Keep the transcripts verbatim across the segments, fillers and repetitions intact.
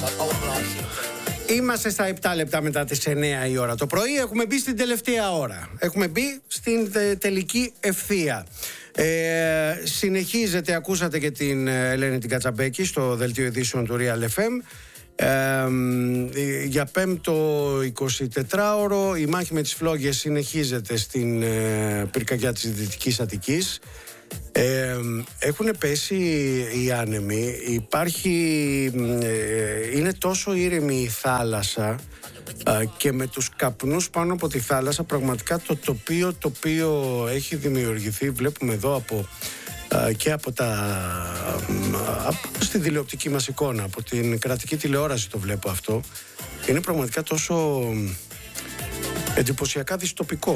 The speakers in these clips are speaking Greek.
Είμαστε στα επτά λεπτά μετά τις εννιά η ώρα το πρωί. Έχουμε μπει στην τελευταία ώρα. Έχουμε μπει στην τε, τελική ευθεία. Ε, συνεχίζεται, ακούσατε και την Ελένη την Κατσαμπέκη στο δελτίο ειδήσεων του Real εφ εμ. Ε, για πέμπτο εικοσιτετράωρο η μάχη με τις φλόγες συνεχίζεται στην ε, πυρκαγιά της Δυτικής Αττικής. Ε, έχουν πέσει οι άνεμοι. Υπάρχει ε, είναι τόσο ήρεμη η θάλασσα ε, και με τους καπνούς πάνω από τη θάλασσα πραγματικά το τοπίο το οποίο έχει δημιουργηθεί, βλέπουμε εδώ από ε, και από τα από, στη τηλεοπτική μας εικόνα, από την κρατική τηλεόραση το βλέπω αυτό, είναι πραγματικά τόσο εντυπωσιακά δυστοπικό.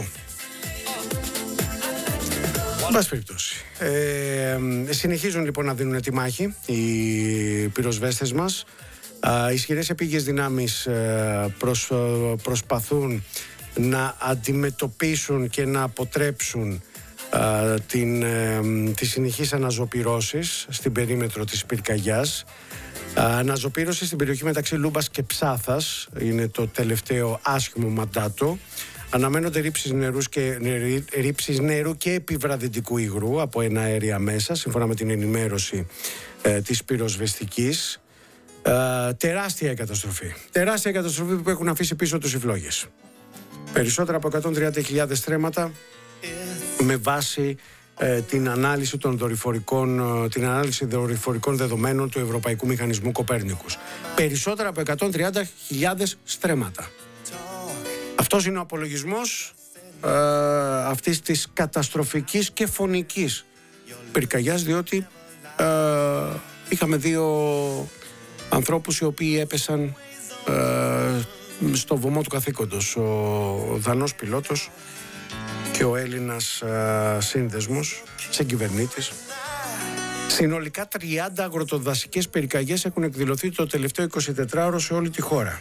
Εν πάση περιπτώσει. Ε, συνεχίζουν λοιπόν να δίνουν τη μάχη οι πυροσβέστες μας. Α, ισχυρές επίγειες δυνάμεις ε, προσ, προσπαθούν να αντιμετωπίσουν και να αποτρέψουν α, την, ε, τις συνεχείς αναζωπυρώσεις στην περίμετρο της πυρκαγιάς. Αναζωπήρωση στην περιοχή μεταξύ Λούμπας και Ψάθας είναι το τελευταίο άσχημο μαντάτο. Αναμένονται ρήψεις, νερούς και, ρήψεις νερού και επιβραδυτικού υγρού από εναέρια μέσα, σύμφωνα με την ενημέρωση ε, της πυροσβεστικής. Ε, τεράστια καταστροφή. Τεράστια καταστροφή που έχουν αφήσει πίσω τους οι φλόγες. Περισσότερα από εκατόν τριάντα χιλιάδες στρέμματα με βάση ε, την ανάλυση των δορυφορικών, ε, την ανάλυση δορυφορικών δεδομένων του Ευρωπαϊκού Μηχανισμού Κοπέρνικους. Περισσότερα από εκατόν τριάντα χιλιάδες στρέμματα. Αυτός είναι ο απολογισμός ε, αυτής της καταστροφικής και φωνικής πυρκαγιάς, διότι ε, είχαμε δύο ανθρώπους οι οποίοι έπεσαν ε, στο βωμό του καθήκοντος, ο Δανός πιλότος και ο Έλληνας ε, σύνδεσμος, συγκυβερνήτης. Συνολικά τριάντα αγροτοδασικές πυρκαγιές έχουν εκδηλωθεί το τελευταίο εικοσιτετράωρο σε όλη τη χώρα.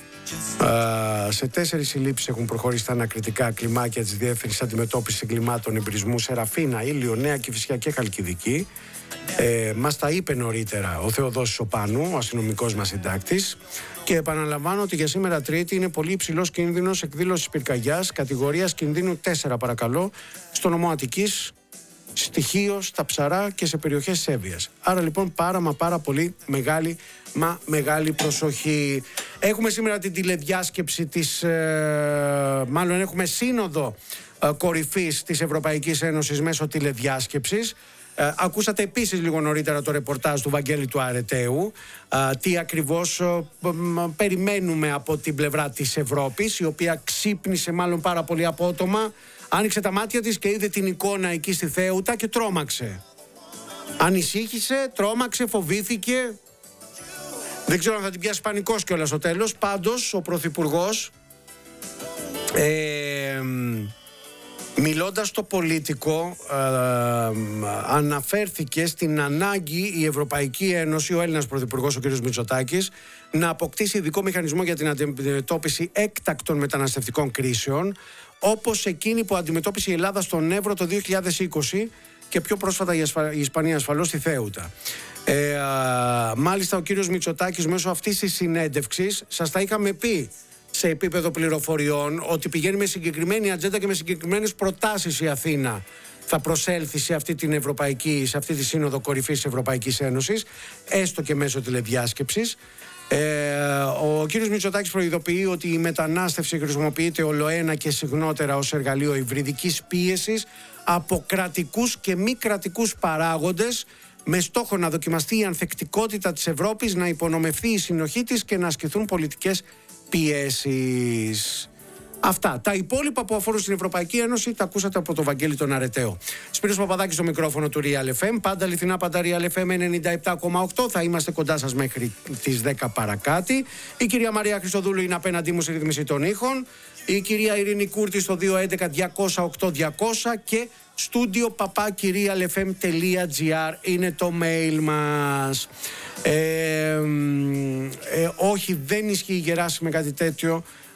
Uh, σε τέσσερις συλλήψεις έχουν προχωρήσει τα ανακριτικά κλιμάκια της Διεύθυνσης Αντιμετώπισης Εγκλημάτων Εμπρισμού Σεραφίνα, Ήλιο, Νέα Κηφισιά και Χαλκιδική. Ε, μας τα είπε νωρίτερα ο Θεοδόσης ο Πάνου, ο αστυνομικός μας συντάκτης. Και επαναλαμβάνω ότι για σήμερα Τρίτη είναι πολύ υψηλός κίνδυνος εκδήλωσης πυρκαγιάς, κατηγορίας κινδύνου τέσσερα παρακαλώ, στο νομό Αττικής, στοιχείο, στα Ψαρά και σε περιοχές της Εύβοιας. Άρα λοιπόν πάρα μα πάρα πολύ μεγάλη μα μεγάλη προσοχή. Έχουμε σήμερα την τηλεδιάσκεψη της, ε, μάλλον έχουμε σύνοδο ε, κορυφής της Ευρωπαϊκής Ένωσης μέσω τηλεδιάσκεψης. Ε, ακούσατε επίσης λίγο νωρίτερα το ρεπορτάζ του Βαγγέλη του Αρετέου. Ε, τι ακριβώς ε, περιμένουμε από την πλευρά της Ευρώπης, η οποία ξύπνησε μάλλον πάρα πολύ απότομα. Άνοιξε τα μάτια της και είδε την εικόνα εκεί στη Θέουτα και τρόμαξε. Ανησύχησε, τρόμαξε, φοβήθηκε. Δεν ξέρω αν θα την πιάσει πανικός κιόλας στο τέλος. Πάντως ο Πρωθυπουργός ε, μιλώντας στο Πολίτικο ε, αναφέρθηκε στην ανάγκη η Ευρωπαϊκή Ένωση, ο Έλληνας Πρωθυπουργός ο κ. Μητσοτάκης, να αποκτήσει ειδικό μηχανισμό για την αντιμετώπιση έκτακτων μεταναστευτικών κρίσεων, όπως εκείνη που αντιμετώπισε η Ελλάδα στον Εύρο το δύο χιλιάδες είκοσι και πιο πρόσφατα η, Ασφα... η Ισπανία ασφαλώς στη Θέουτα. Ε, α, μάλιστα ο κύριος Μητσοτάκης μέσω αυτής της συνέντευξης, σας τα είχαμε πει σε επίπεδο πληροφοριών, ότι πηγαίνει με συγκεκριμένη ατζέντα και με συγκεκριμένες προτάσεις η Αθήνα θα προσέλθει σε αυτή την Ευρωπαϊκή, σε αυτή τη Σύνοδο Κορυφής της Ευρωπαϊκής Ένωσης, έστω και μέσω τηλεδιάσκεψης. Ε, ο κύριος Μητσοτάκης προειδοποιεί ότι η μετανάστευση χρησιμοποιείται ολοένα και συχνότερα ως εργαλείο υβριδικής πίεσης από κρατικούς και μη κρατικούς παράγοντες, με στόχο να δοκιμαστεί η ανθεκτικότητα της Ευρώπης, να υπονομευθεί η συνοχή της και να ασκηθούν πολιτικές πιέσεις. Αυτά. Τα υπόλοιπα που αφορούν στην Ευρωπαϊκή Ένωση τα ακούσατε από τον Βαγγέλη τον Αρεταίο. Σπύρος Παπαδάκης στο μικρόφωνο του Real εφ εμ. Πάντα αληθινά, πάντα Real εφ εμ ενενήντα επτά κόμμα οκτώ. Θα είμαστε κοντά σας μέχρι τις δέκα παρακάτι. Η κυρία Μαρία Χριστοδούλου είναι απέναντί μου στη ρύθμιση των ήχων. Η κυρία Ειρήνη Κούρτη στο δύο έντεκα διακόσια οκτώ διακόσια και στούντιο παπάκι real f m τελεία g r είναι το mail μας. Ε, ε, όχι, δεν ισχύει, Γεράσιμε, κάτι τέτοιο.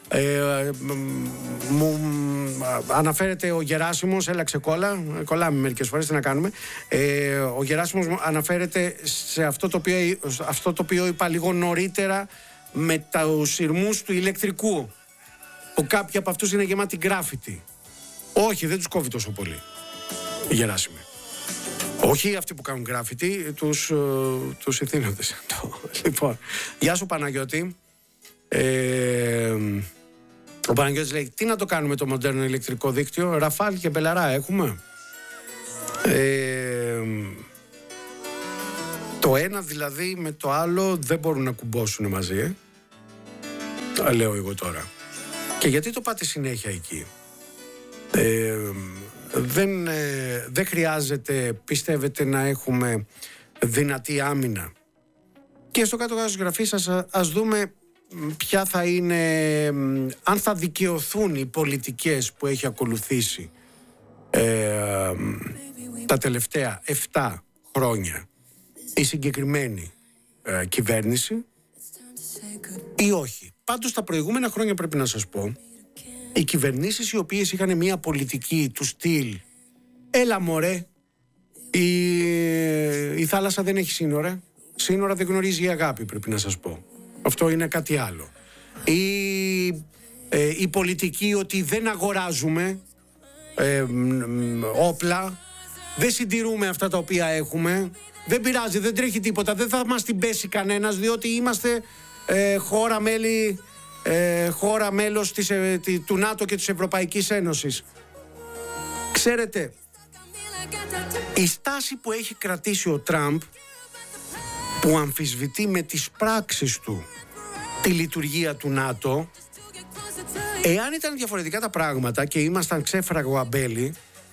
Ε, μου αναφέρεται ο Γεράσιμος, έλα ξεκόλα, κολλάμε μερικές φορές, τι να κάνουμε. Ε, ο Γεράσιμος αναφέρεται σε αυτό το οποίο, αυτό το οποίο είπα λίγο νωρίτερα με τους σειρμούς του ηλεκτρικού, που κάποιοι από αυτούς είναι γεμάτοι γκράφιτι. Όχι, δεν τους κόβει τόσο πολύ οι Γεράσιμοι. Όχι αυτοί που κάνουν γκράφιτι, τους, τους ηθήνοντες. Λοιπόν, γεια σου Παναγιώτη. Ε, ο Παναγιώτης λέει, τι να το κάνουμε το μοντέρνο ηλεκτρικό δίκτυο, Ραφάλ και Μπελαρά έχουμε. Ε, το ένα δηλαδή με το άλλο δεν μπορούν να κουμπώσουν μαζί, ε. Το λέω εγώ τώρα. Και γιατί το πάτε συνέχεια εκεί? Ε, δεν, ε, δεν χρειάζεται, πιστεύετε, να έχουμε δυνατή άμυνα? Και στο κάτω-κάτω της γραφής σας ας δούμε ποια θα είναι, αν θα δικαιωθούν οι πολιτικές που έχει ακολουθήσει ε, τα τελευταία εφτά χρόνια η συγκεκριμένη ε, κυβέρνηση ή όχι. Πάντως τα προηγούμενα χρόνια πρέπει να σας πω, οι κυβερνήσεις οι οποίες είχαν μια πολιτική του στυλ έλα μωρέ, η, η θάλασσα δεν έχει σύνορα, σύνορα δεν γνωρίζει η αγάπη, πρέπει να σας πω. Αυτό είναι κάτι άλλο. Η, ε, η πολιτική ότι δεν αγοράζουμε ε, όπλα, δεν συντηρούμε αυτά τα οποία έχουμε, δεν πειράζει, δεν τρέχει τίποτα, δεν θα μας την πέσει κανένας, διότι είμαστε ε, χώρα μέλη, ε, χώρα μέλος της, ε, του ΝΑΤΟ και της Ευρωπαϊκής Ένωσης. Ξέρετε, η στάση που έχει κρατήσει ο Τραμπ, που αμφισβητεί με τις πράξεις του τη λειτουργία του ΝΑΤΟ, εάν ήταν διαφορετικά τα πράγματα και ήμασταν ξέφραγο αμπέλι,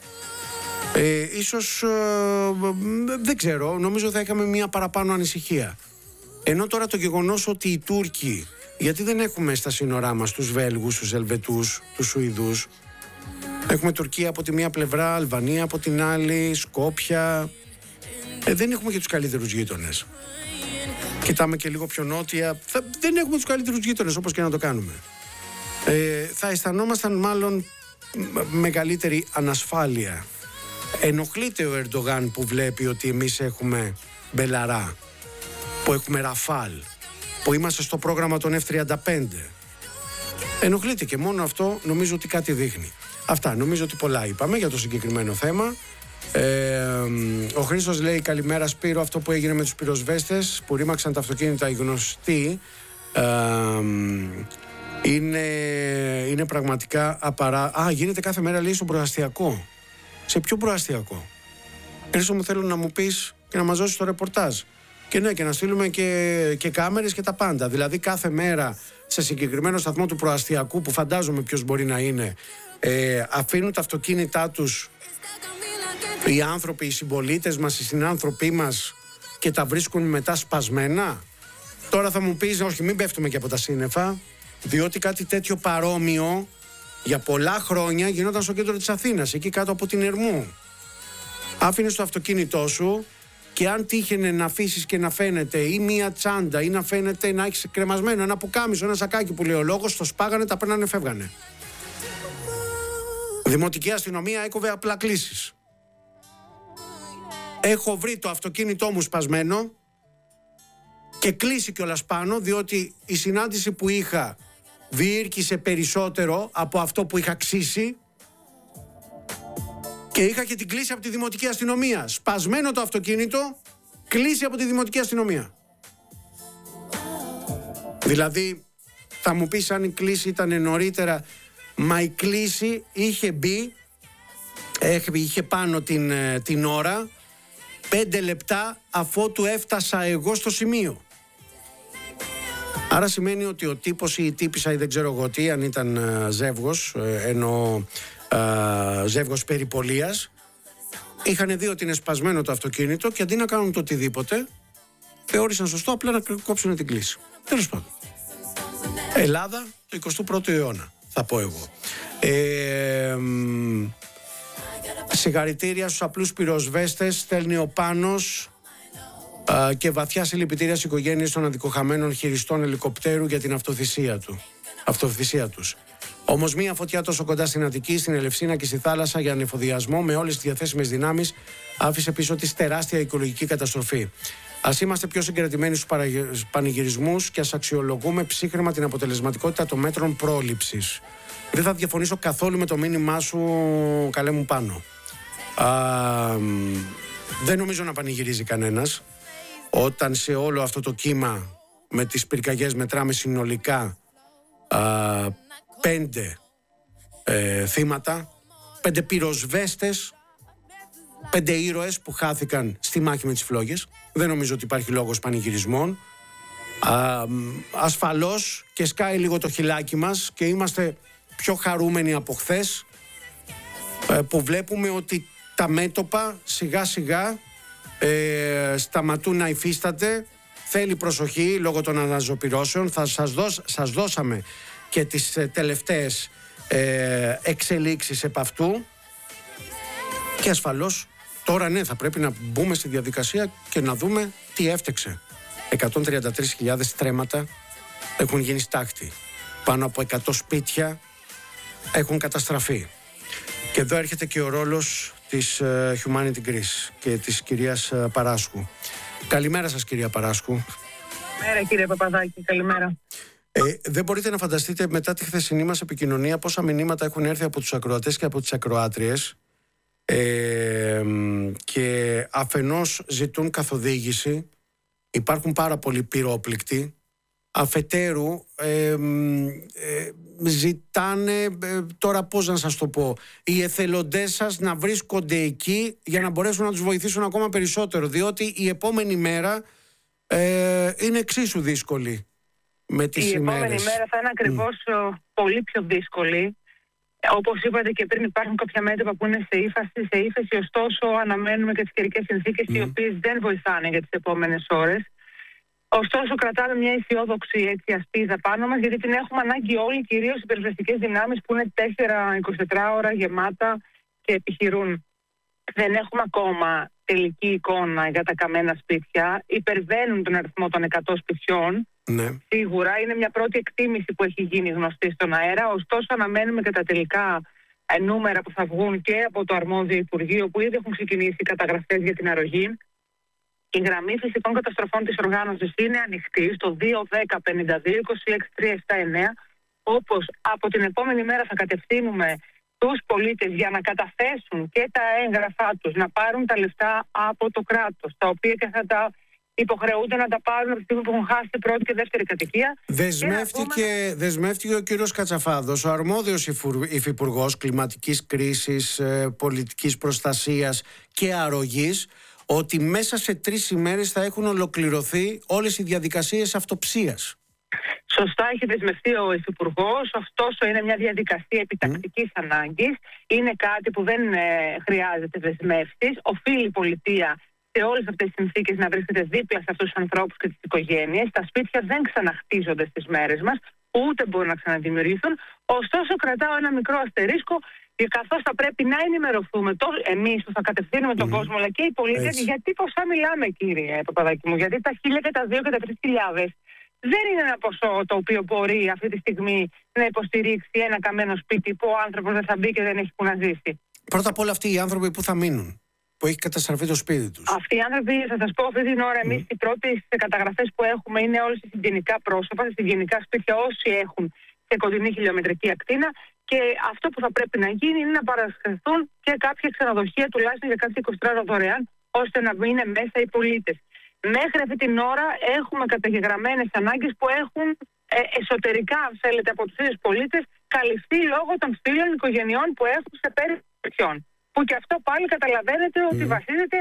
ε, ίσως ε, δεν ξέρω, νομίζω θα είχαμε μια παραπάνω ανησυχία. Ενώ τώρα το γεγονός ότι οι Τούρκοι, γιατί δεν έχουμε στα σύνορά μας τους Βέλγους, τους Ελβετούς, τους Σουηδούς, έχουμε Τουρκία από τη μία πλευρά, Αλβανία από την άλλη, Σκόπια, ε, δεν έχουμε και τους καλύτερους γείτονες. Κοιτάμε και λίγο πιο νότια, θα, δεν έχουμε τους καλύτερους γείτονες όπως και να το κάνουμε. Ε, θα αισθανόμασταν μάλλον μεγαλύτερη ανασφάλεια. Ενοχλείται ο Ερντογάν που βλέπει ότι εμείς έχουμε Μπελαρά, που έχουμε Ραφάλ, που είμαστε στο πρόγραμμα των εφ τριάντα πέντε. Ενοχλείται και μόνο αυτό νομίζω ότι κάτι δείχνει. Αυτά, νομίζω ότι πολλά είπαμε για το συγκεκριμένο θέμα. Ε, ο Χρήστος λέει καλημέρα Σπύρο, αυτό που έγινε με τους πυροσβέστες που ρήμαξαν τα αυτοκίνητα οι γνωστοί ε, είναι, είναι πραγματικά απαρά... Α, γίνεται κάθε μέρα λέει στο προαστιακό. Σε ποιο προαστιακό? Χρήστο μου, θέλω να μου πεις και να μας δώσεις το ρεπορτάζ. Και ναι, και να στείλουμε και, και κάμερες και τα πάντα. Δηλαδή κάθε μέρα σε συγκεκριμένο σταθμό του προαστιακού, που φαντάζομαι ποιος μπορεί να είναι, ε, αφήνουν τα αυτοκίνητά τους οι άνθρωποι, οι συμπολίτες μας, οι συνάνθρωποι μας, και τα βρίσκουν μετά σπασμένα. Τώρα θα μου πεις, όχι, μην πέφτουμε και από τα σύννεφα, διότι κάτι τέτοιο παρόμοιο για πολλά χρόνια γινόταν στο κέντρο της Αθήνας, εκεί κάτω από την Ερμού. Άφηνες το αυτοκίνητό σου και αν τύχαινε να αφήσεις και να φαίνεται ή μία τσάντα ή να φαίνεται να έχεις κρεμασμένο ένα πουκάμισο, ένα σακάκι που λέει ο λόγος, το σπάγανε, τα παίρνανε, φεύγανε. Δημοτική αστυνομία έκοβε απλά κλήσεις. Έχω βρει το αυτοκίνητό μου σπασμένο και κλείσει κιόλας πάνω, διότι η συνάντηση που είχα διήρκησε περισσότερο από αυτό που είχα ξύσει και είχα και την κλίση από τη Δημοτική Αστυνομία. Σπασμένο το αυτοκίνητο, κλίση από τη Δημοτική Αστυνομία. Δηλαδή, θα μου πεις αν η κλίση ήταν νωρίτερα, μα η κλίση είχε μπει, είχε πάνω την, την ώρα, πέντε λεπτά αφότου έφτασα εγώ στο σημείο. Άρα σημαίνει ότι ο τύπος ή η τύπισσα ή δεν ξέρω εγώ τι, αν ήταν uh, ζεύγος, ενώ uh, ζεύγος περιπολίας, είχαν δει ότι είναι σπασμένο το αυτοκίνητο και αντί να κάνουν το οτιδήποτε, θεώρησαν σωστό απλά να κόψουν την κλίση. Τέλος πάντων. Ελλάδα, το εικοστό πρώτο αιώνα, θα πω εγώ. Ε, μ, συγχαρητήρια στους απλούς πυροσβέστες, στέλνει ο Πάνος, α, και βαθιά συλληπιτήρια στις οικογένειες των αδικοχαμένων χειριστών ελικοπτέρου για την αυτοθυσία του. αυτοθυσία τους. Όμως μία φωτιά τόσο κοντά στην Αττική, στην Ελευσίνα και στη θάλασσα για ανεφοδιασμό με όλες τις διαθέσιμες δυνάμεις άφησε πίσω της τεράστια οικολογική καταστροφή. Ας είμαστε πιο συγκρατημένοι στους πανηγυρισμούς και ας αξιολογούμε ψύχραιμα την αποτελεσματικότητα των μέτρων πρόληψης. Δεν θα διαφωνήσω καθόλου με το μήνυμά σου, καλέ μου Πάνο. Α, δεν νομίζω να πανηγυρίζει κανένας όταν σε όλο αυτό το κύμα με τις πυρκαγιές μετράμε συνολικά α, πέντε ε, θύματα, πέντε πυροσβέστες, πέντε ήρωες που χάθηκαν στη μάχη με τις φλόγες. Δεν νομίζω ότι υπάρχει λόγος πανηγυρισμών. Α, ασφαλώς και σκάει λίγο το χιλάκι μας και είμαστε πιο χαρούμενοι από χθες ε, που βλέπουμε ότι τα μέτωπα σιγά σιγά ε, σταματούν να υφίσταται. Θέλει προσοχή λόγω των αναζωπυρώσεων. Θα σας, δώσ, σας δώσαμε και τις ε, τελευταίες ε, εξελίξεις επ' αυτού και ασφαλώς τώρα ναι, θα πρέπει να μπούμε στη διαδικασία και να δούμε τι έφτεξε. εκατόν τριάντα τρεις χιλιάδες στρέμματα έχουν γίνει στάχτη. Πάνω από εκατό σπίτια έχουν καταστραφεί. Και εδώ έρχεται και ο ρόλος της uh, Humanity Greece και της κυρίας uh, Παράσχου. Καλημέρα σας, κυρία Παράσχου. Καλημέρα, κύριε Παπαδάκη, καλημέρα. Ε, δεν μπορείτε να φανταστείτε μετά τη χθεσινή μας επικοινωνία πόσα μηνύματα έχουν έρθει από τους ακροατές και από τις ακροάτριες ε, και αφενός ζητούν καθοδήγηση, υπάρχουν πάρα πολλοί πυρόπληκτοι, αφετέρου ε, ε, ζητάνε, ε, τώρα πώς να σας το πω, οι εθελοντές σας να βρίσκονται εκεί για να μπορέσουν να τους βοηθήσουν ακόμα περισσότερο, διότι η επόμενη μέρα ε, είναι εξίσου δύσκολη με τις η ημέρες. Η επόμενη μέρα θα είναι ακριβώς mm. πολύ πιο δύσκολη. Όπως είπατε και πριν, υπάρχουν κάποια μέτωπα που είναι σε ύφαση, σε ύφεση, ωστόσο αναμένουμε και τις καιρικές συνθήκες mm. οι οποίες δεν βοηθάνε για τις επόμενες ώρες. Ωστόσο, κρατάμε μια αισιόδοξη έτσι ασπίδα πάνω μας, γιατί την έχουμε ανάγκη όλοι, κυρίως οι πυροσβεστικές δυνάμεις που είναι τέσσερα εικοσιτέσσερις ώρα γεμάτα και επιχειρούν. Δεν έχουμε ακόμα τελική εικόνα για τα καμένα σπίτια. Υπερβαίνουν τον αριθμό των εκατό σπιτιών. Ναι. Σίγουρα είναι μια πρώτη εκτίμηση που έχει γίνει γνωστή στον αέρα. Ωστόσο, αναμένουμε και τα τελικά νούμερα που θα βγουν και από το αρμόδιο Υπουργείο, που ήδη έχουν ξεκινήσει οι καταγραφές για την αρρωγή. Η γραμμή φυσικών καταστροφών της οργάνωσης είναι ανοιχτή στο δύο δέκα πενήντα δύο είκοσι έξι τριακόσια εβδομήντα εννέα, όπως από την επόμενη μέρα θα κατευθύνουμε τους πολίτες για να καταθέσουν και τα έγγραφά τους, να πάρουν τα λεφτά από το κράτος, τα οποία και θα τα υποχρεούνται να τα πάρουν από τη στιγμή που έχουν χάσει την πρώτη και δεύτερη κατοικία. Δεσμεύτηκε, πούμε... δεσμεύτηκε ο κύριος Κατσαφάδος, ο αρμόδιος υφυπουργός κλιματικής κρίσης, πολιτικής προστασίας και αρρωγής, ότι μέσα σε τρεις ημέρες θα έχουν ολοκληρωθεί όλες οι διαδικασίες αυτοψίας. Σωστά έχει δεσμευτεί ο Υφυπουργός, ωστόσο είναι μια διαδικασία επιτακτικής mm. ανάγκης. Είναι κάτι που δεν ε, χρειάζεται δεσμεύσεις. Οφείλει η πολιτεία σε όλες αυτές τις συνθήκες να βρίσκεται δίπλα σε αυτούς τους ανθρώπους και τις οικογένειες. Τα σπίτια δεν ξαναχτίζονται στις μέρες μας, ούτε μπορούν να ξαναδημιουργηθούν. Ωστόσο, κρατάω ένα μικρό αστερίσκο, καθώς θα πρέπει να ενημερωθούμε εμείς που θα κατευθύνουμε τον mm. κόσμο, αλλά και οι πολίτες, γιατί ποσά μιλάμε, κύριε Παπαδάκη μου. Γιατί τα χίλια και τα δύο και τα τρεις χιλιάδες δεν είναι ένα ποσό το οποίο μπορεί αυτή τη στιγμή να υποστηρίξει ένα καμένο σπίτι που ο άνθρωπος δεν θα μπει και δεν έχει που να ζήσει. Πρώτα απ' όλα, αυτοί οι άνθρωποι που θα μείνουν, που έχει καταστραφεί το σπίτι τους. Αυτοί οι άνθρωποι, θα σας πω, αυτή την ώρα, mm. εμείς οι πρώτες καταγραφές που έχουμε είναι όλες οι συγγενικά πρόσωπα, σε συγγενικά σπίτια, όσοι έχουν σε κοντινή χιλιομετρική ακτίνα. Και αυτό που θα πρέπει να γίνει είναι να παρασχεθούν και κάποια ξενοδοχεία, τουλάχιστον για κάθε είκοσι τέσσερις ώρα δωρεάν, ώστε να είναι μέσα οι πολίτες. Μέχρι αυτή την ώρα έχουμε καταγεγραμμένες ανάγκες που έχουν ε, εσωτερικά, αν θέλετε, από τους ίδιους πολίτες, καλυφθεί λόγω των φίλων οικογενειών που έχουν σε περιπτώσεις. Που και αυτό πάλι καταλαβαίνετε mm. ότι βασίζεται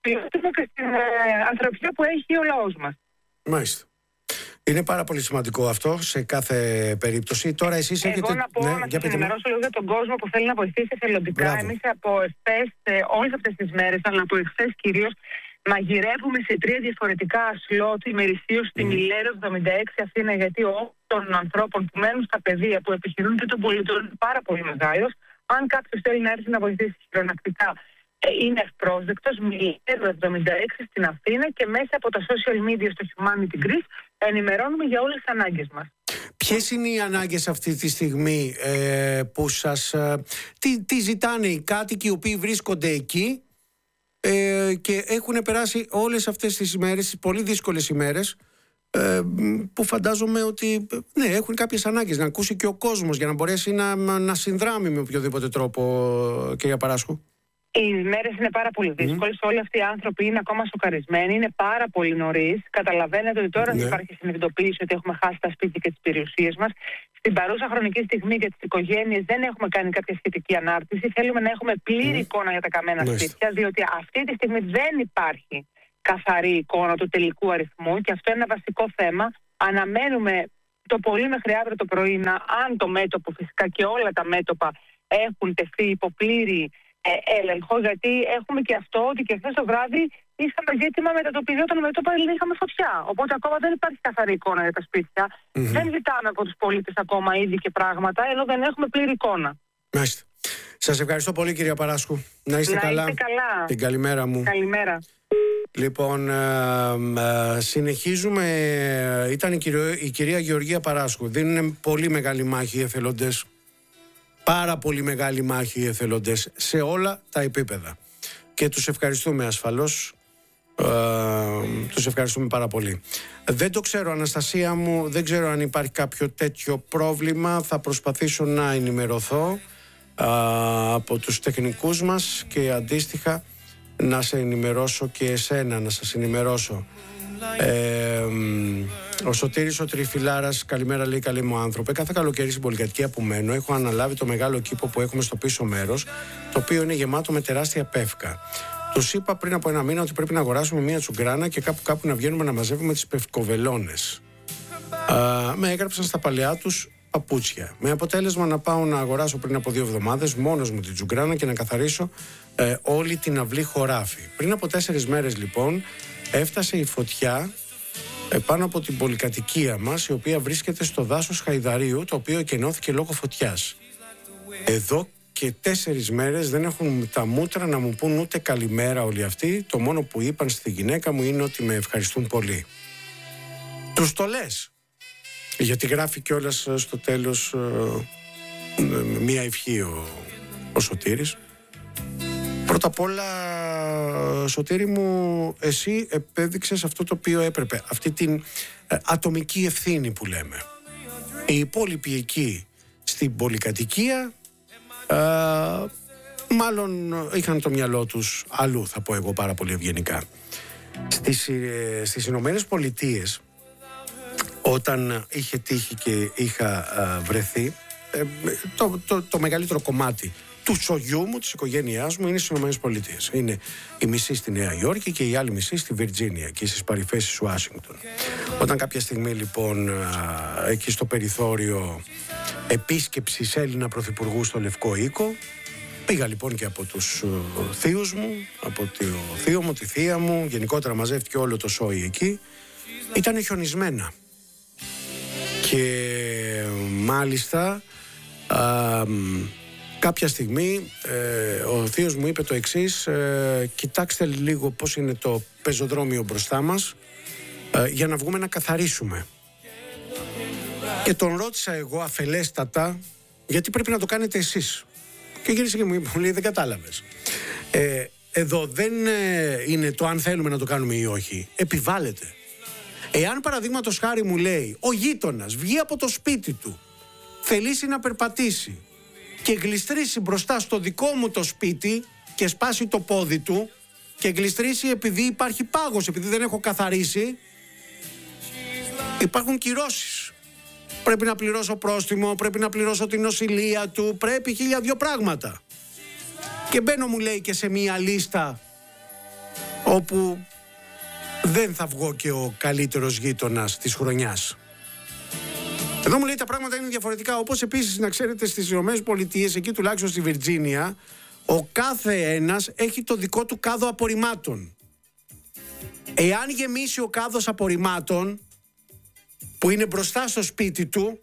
και στην ε, ανθρωπιά που έχει ο λαός μας. Μάλιστα. Είναι πάρα πολύ σημαντικό αυτό σε κάθε περίπτωση. Τώρα εσείς Εγώ έχετε... να πω, ναι, να σας ενημερώσω λίγο για τον κόσμο που θέλει να βοηθήσει εθελοντικά. Εμείς από εχθές, όλες αυτές τις μέρες, αλλά από εχθές κυρίως, μαγειρεύουμε σε τρία διαφορετικά σλότ ημερησίως στη mm. Μιλέρο εβδομήντα έξι Αθήνα, γιατί ο των ανθρώπων που μένουν στα πεδία, που επιχειρούν και των πολιτών είναι πάρα πολύ μεγάλος. Αν κάποιος θέλει να έρθει να βοηθήσει χειρονακτικά, είναι ευπρόσδεκτος. Μιλέρο εβδομήντα έξι στην Αθήνα, και μέσα από τα social media στο Humanity Greece ενημερώνουμε για όλες τις ανάγκες μας. Ποιες είναι οι ανάγκες αυτή τη στιγμή ε, που σας... Ε, τι, τι ζητάνε οι κάτοικοι οι οποίοι βρίσκονται εκεί ε, και έχουν περάσει όλες αυτές τις ημέρες, τις πολύ δύσκολες ημέρες, ε, που φαντάζομαι ότι ναι, έχουν κάποιες ανάγκες να ακούσει και ο κόσμος για να μπορέσει να, να συνδράμει με οποιοδήποτε τρόπο, κυρία Παράσχου. Οι μέρες είναι πάρα πολύ δύσκολες. Mm. Όλοι αυτοί οι άνθρωποι είναι ακόμα σοκαρισμένοι. Είναι πάρα πολύ νωρίς. Καταλαβαίνετε ότι τώρα mm. υπάρχει συνειδητοποίηση ότι έχουμε χάσει τα σπίτια και τις περιουσίες μας. Στην παρούσα χρονική στιγμή για τις οικογένειες δεν έχουμε κάνει κάποια σχετική ανάρτηση. Θέλουμε να έχουμε πλήρη mm. εικόνα για τα καμένα mm. σπίτια, διότι αυτή τη στιγμή δεν υπάρχει καθαρή εικόνα του τελικού αριθμού και αυτό είναι ένα βασικό θέμα. Αναμένουμε το πολύ μέχρι αύριο το πρωί, να, αν το μέτωπο φυσικά και όλα τα μέτωπα έχουν τεθεί υπό πλήρη Ε, έλεγχο, γιατί έχουμε και αυτό ότι και χθες το βράδυ είχαμε ζήτημα μετατοπιζόταν μέτωπα, δηλαδή είχαμε φωτιά. Οπότε ακόμα δεν υπάρχει καθαρή εικόνα για τα σπίτια. Mm-hmm. Δεν ζητάμε από τους πολίτες ακόμα είδη και πράγματα, ενώ δεν έχουμε πλήρη εικόνα. Μάλιστα. Σας ευχαριστώ πολύ, κυρία Παράσχου. Να είστε, να καλά. είστε καλά. Την καλημέρα μου. Καλημέρα. Λοιπόν, ε, ε, συνεχίζουμε. Ήταν η, κυριο, η κυρία Γεωργία Παράσχου. Δίνουν πολύ μεγάλη μάχη οι εθελοντές. Πάρα πολύ μεγάλη μάχη οι εθελοντές σε όλα τα επίπεδα. Και τους ευχαριστούμε ασφαλώς. Ε, τους ευχαριστούμε πάρα πολύ. Δεν το ξέρω, Αναστασία μου, δεν ξέρω αν υπάρχει κάποιο τέτοιο πρόβλημα. Θα προσπαθήσω να ενημερωθώ ε, από τους τεχνικούς μας και αντίστοιχα να σε ενημερώσω και εσένα, να σας ενημερώσω. Ε, ο Σωτήρης ο Τριφυλάρας, καλημέρα, λέει, καλή μου άνθρωπε. Κάθε καλοκαίρι στην πολυκατοικία που μένω έχω αναλάβει το μεγάλο κήπο που έχουμε στο πίσω μέρος, το οποίο είναι γεμάτο με τεράστια πεύκα. Τους είπα πριν από ένα μήνα ότι πρέπει να αγοράσουμε μία τσουγκράνα και κάπου κάπου να βγαίνουμε να μαζεύουμε τις πευκοβελώνες. Α, με έγραψαν στα παλαιά τους παπούτσια. Με αποτέλεσμα να πάω να αγοράσω πριν από δύο εβδομάδες μόνος μου την τσουγκράνα και να καθαρίσω ε, όλη την αυλή χωράφι. Πριν από τέσσερις μέρες λοιπόν έφτασε η φωτιά πάνω από την πολυκατοικία μας, η οποία βρίσκεται στο δάσος Χαϊδαρίου, το οποίο εκενώθηκε λόγω φωτιάς. Εδώ και τέσσερις μέρες δεν έχουν τα μούτρα να μου πούν ούτε καλημέρα όλοι αυτοί. Το μόνο που είπαν στη γυναίκα μου είναι ότι με ευχαριστούν πολύ. Τους το λες, γιατί γράφει κιόλας στο τέλος ε, μία ευχή ο, ο Σωτήρης. Πρώτα απ' όλα, Σωτήρη μου, εσύ επέδειξες αυτό το οποίο έπρεπε, αυτή την ε, ατομική ευθύνη που λέμε. Οι υπόλοιποι εκεί στην πολυκατοικία ε, μάλλον είχαν το μυαλό τους αλλού, θα πω εγώ πάρα πολύ ευγενικά. Στις, ε, στις Ηνωμένες Πολιτείες, όταν είχε τύχει και είχα ε, βρεθεί, ε, το, το, το μεγαλύτερο κομμάτι του σογιού μου, της οικογένειάς μου, είναι στις Ηνωμένες Πολιτείες. Είναι η μισή στη Νέα Υόρκη και η άλλη μισή στη Βιρτζίνια και στις παρυφές της Ουάσιγκτον. Όταν κάποια στιγμή λοιπόν εκεί στο περιθώριο επίσκεψης Έλληνα πρωθυπουργού στο Λευκό Οίκο, πήγα λοιπόν και από τους θείους μου, από το θείο μου, τη θεία μου, γενικότερα μαζεύτηκε όλο το σόι εκεί. Ήταν χιονισμένα. Και μάλιστα α, κάποια στιγμή ε, ο θείος μου είπε το εξής, ε, κοιτάξτε λίγο πώς είναι το πεζοδρόμιο μπροστά μας, ε, για να βγούμε να καθαρίσουμε. Και τον ρώτησα εγώ αφελέστατα, γιατί πρέπει να το κάνετε εσείς. Και γύρισε και μου είπε, μου λέει, δεν κατάλαβες. Ε, εδώ δεν ε, είναι το αν θέλουμε να το κάνουμε ή όχι. Επιβάλλεται. Εάν παραδείγματος χάρη μου λέει, ο γείτονας βγει από το σπίτι του, θελήσει να περπατήσει και γλιστρήσει μπροστά στο δικό μου το σπίτι και σπάσει το πόδι του και γλιστρήσει επειδή υπάρχει πάγος, επειδή δεν έχω καθαρίσει, υπάρχουν κυρώσεις. Πρέπει να πληρώσω πρόστιμο, πρέπει να πληρώσω την νοσηλεία του, πρέπει χίλια δυο πράγματα. Και μπαίνω, μου λέει, και σε μία λίστα όπου δεν θα βγω και ο καλύτερος γείτονας της χρονιάς. Εδώ μου λέει τα πράγματα είναι διαφορετικά. Όπως επίσης να ξέρετε στις Ηνωμένες Πολιτείες, εκεί τουλάχιστον στη Βιρτζίνια, ο κάθε ένας έχει το δικό του κάδο απορριμμάτων. Εάν γεμίσει ο κάδος απορριμμάτων που είναι μπροστά στο σπίτι του,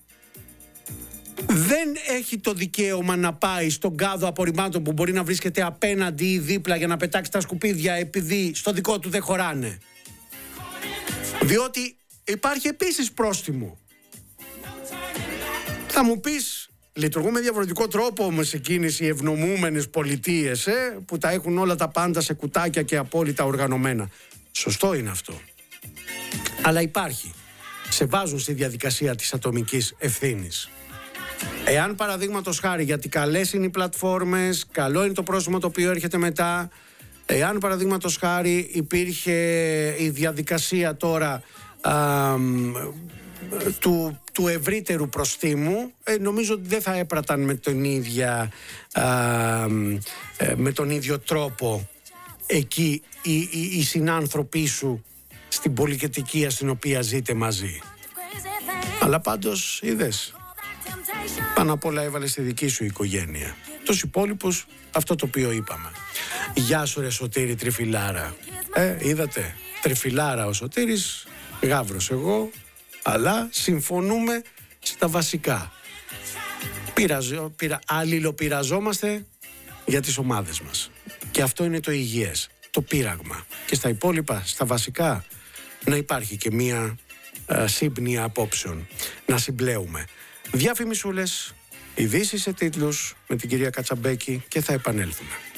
δεν έχει το δικαίωμα να πάει στον κάδο απορριμμάτων που μπορεί να βρίσκεται απέναντι ή δίπλα για να πετάξει τα σκουπίδια επειδή στο δικό του δεν χωράνε. Διότι υπάρχει επίσης πρόστιμο. Θα μου πεις, λειτουργούν με διαφορετικό τρόπο όμως εκείνες οι ευνομούμενες πολιτείες, ε, που τα έχουν όλα τα πάντα σε κουτάκια και απόλυτα οργανωμένα. Σωστό είναι αυτό. Αλλά υπάρχει. Σε βάζουν στη διαδικασία της ατομικής ευθύνης. Εάν παραδείγματος χάρη, γιατί καλές είναι οι πλατφόρμες, καλό είναι το πρόσωπο το οποίο έρχεται μετά, εάν παραδείγματος χάρη υπήρχε η διαδικασία τώρα α, του, του ευρύτερου προστίμου, ε, νομίζω ότι δεν θα έπραταν με τον, ίδια, α, ε, με τον ίδιο τρόπο εκεί οι, οι, οι συνάνθρωποι σου στην πολυκατοικία στην οποία ζείτε μαζί. Αλλά πάντως είδες, πάνω απ' όλα έβαλε στη δική σου οικογένεια. Τους υπόλοιπους αυτό το οποίο είπαμε. Γεια σου ρε Σωτήρη Τριφυλάρα. Ε, είδατε, Τριφυλάρα ο Σωτήρης, Γαύρος εγώ, αλλά συμφωνούμε στα βασικά. Πειραζο, πειρα, αλληλοπειραζόμαστε για τις ομάδες μας. Και αυτό είναι το υγιές, το πείραγμα. Και στα υπόλοιπα, στα βασικά, να υπάρχει και μία α, σύμπνοια απόψεων. Να συμπλέουμε. Διαφημισούλες, ειδήσεις σε τίτλους με την κυρία Κατσαμπέκη και θα επανέλθουμε.